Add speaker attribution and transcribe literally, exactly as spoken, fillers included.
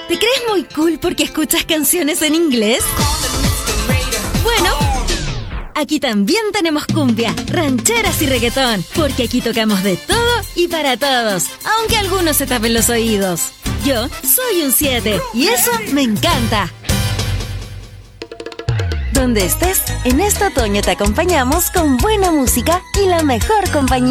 Speaker 1: ¿Te crees muy cool porque escuchas canciones en inglés? Bueno, aquí también tenemos cumbia, rancheras y reggaetón, porque aquí tocamos de todo y para todos, aunque algunos se tapen los oídos. Yo soy un siete y eso me encanta. Donde estés, en este otoño te acompañamos con buena música y la mejor compañía.